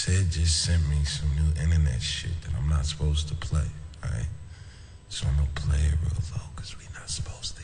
Sid just sent me some new internet shit that I'm not supposed to play, alright? So I'm gonna play it real low, cause we not supposed to